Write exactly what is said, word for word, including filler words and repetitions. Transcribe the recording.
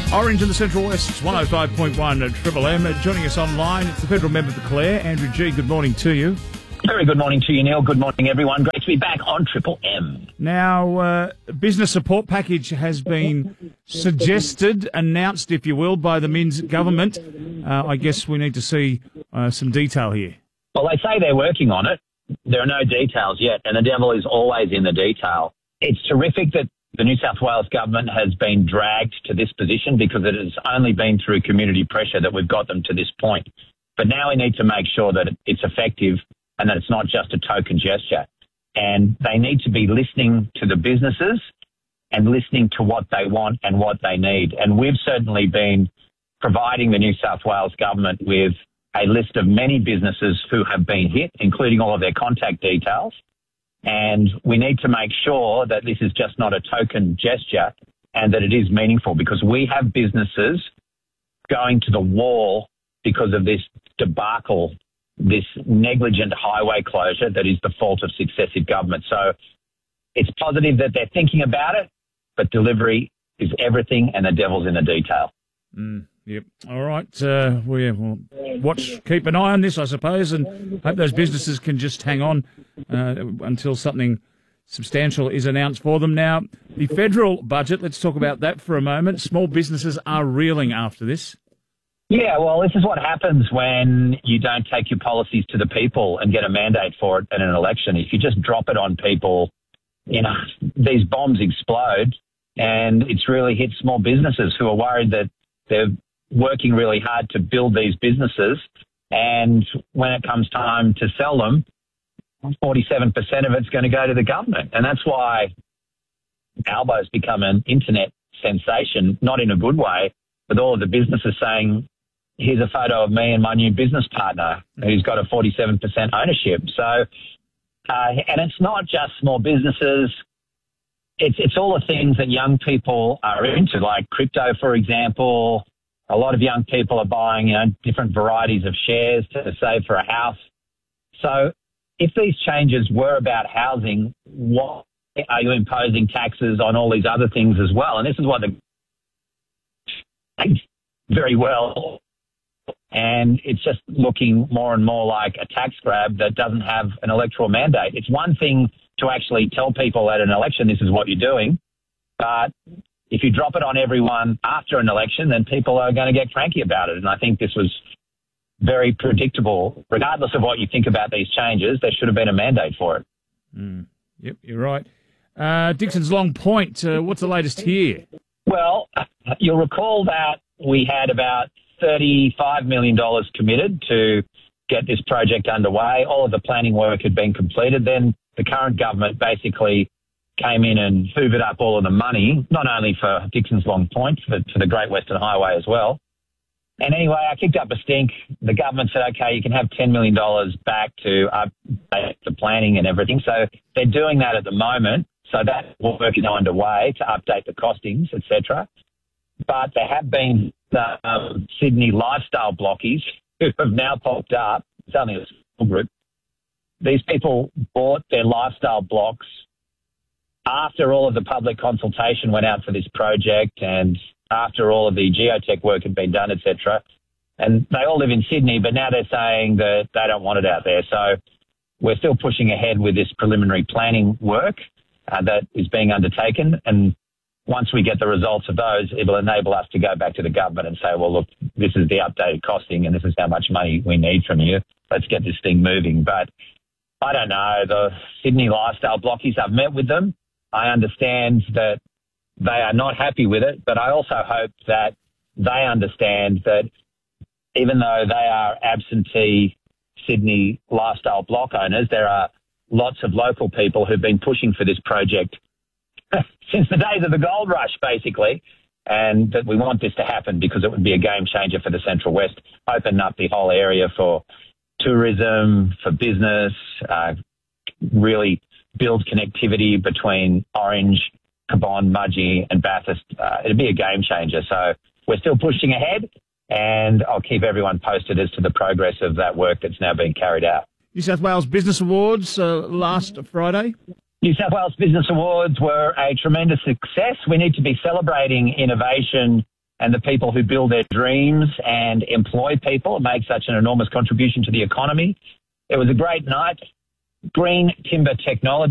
Orange in the Central West, one oh five point one at Triple M. Joining us online, it's the federal member for Clare, Andrew Gee. Good morning to you. Very good morning to you, Neil. Good morning, everyone. Great to be back on Triple M. Now, uh, a business support package has been suggested, announced, if you will, by the Minns government. Uh, I guess we need to see uh, some detail here. Well, they say they're working on it. There are no details yet, and the devil is always in the detail. It's terrific that the New South Wales government has been dragged to this position because it has only been through community pressure that we've got them to this point. But now we need to make sure that it's effective and that it's not just a token gesture. And they need to be listening to the businesses and listening to what they want and what they need. And we've certainly been providing the New South Wales government with a list of many businesses who have been hit, including all of their contact details. And we need to make sure that this is just not a token gesture and that it is meaningful, because we have businesses going to the wall because of this debacle, this negligent highway closure that is the fault of successive government. So it's positive that they're thinking about it, but delivery is everything and the devil's in the detail. Mm, yep. All right. Uh, we will watch, keep an eye on this, I suppose, and hope those businesses can just hang on uh, until something substantial is announced for them. Now, the federal budget, let's talk about that for a moment. Small businesses are reeling after this. Yeah, well, this is what happens when you don't take your policies to the people and get a mandate for it in an election. If you just drop it on people, you know, these bombs explode, and it's really hit small businesses who are worried that they're working really hard to build these businesses, and when it comes time to sell them, forty-seven percent of it's going to go to the government. And that's why Albo's become an internet sensation, not in a good way, with all of the businesses saying, here's a photo of me and my new business partner who's got a forty-seven percent ownership. So, uh, and it's not just small businesses. It's, it's all the things that young people are into, like crypto, for example. A lot of young people are buying, you know, different varieties of shares to save for a house. So if these changes were about housing, why are you imposing taxes on all these other things as well? And this is what the very well. And it's just looking more and more like a tax grab that doesn't have an electoral mandate. It's one thing to actually tell people at an election, this is what you're doing. But if you drop it on everyone after an election, then people are going to get cranky about it. And I think this was very predictable. Regardless of what you think about these changes, there should have been a mandate for it. Mm. Yep, you're right. Uh, Dixon's Long Point, uh, what's the latest here? Well, you'll recall that we had about thirty-five million dollars committed to get this project underway. All of the planning work had been completed. Then the current government basically came in and hoovered up all of the money, not only for Dixon's Long Point, but for the Great Western Highway as well. And anyway, I kicked up a stink. The government said, okay, you can have ten million dollars back to update the planning and everything. So they're doing that at the moment. So that work is now underway to update the costings, et cetera. But there have been the um, Sydney lifestyle blockies who have now popped up. It's only a small group. These people bought their lifestyle blocks after all of the public consultation went out for this project and after all of the geotech work had been done, et cetera. And they all live in Sydney, but now they're saying that they don't want it out there. So we're still pushing ahead with this preliminary planning work uh, that is being undertaken. And once we get the results of those, it'll enable us to go back to the government and say, well, look, this is the updated costing and this is how much money we need from you. Let's get this thing moving. But I don't know, the Sydney lifestyle blockies, I've met with them. I understand that they are not happy with it, but I also hope that they understand that even though they are absentee Sydney lifestyle block owners, there are lots of local people who've been pushing for this project since the days of the gold rush, basically, and that we want this to happen because it would be a game changer for the Central West, open up the whole area for tourism, for business, uh, really build connectivity between Orange, Cabonne, Mudgee and Bathurst. Uh, it'd be a game changer. So we're still pushing ahead, and I'll keep everyone posted as to the progress of that work that's now being carried out. New South Wales Business Awards uh, last Friday. New South Wales Business Awards were a tremendous success. We need to be celebrating innovation and the people who build their dreams and employ people and make such an enormous contribution to the economy. It was a great night. Green Timber Technology